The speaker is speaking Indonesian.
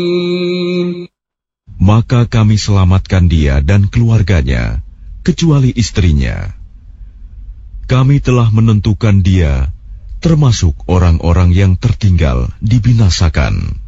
Maka kami selamatkan dia dan keluarganya, kecuali istrinya. Kami telah menentukan dia termasuk orang-orang yang tertinggal dibinasakan.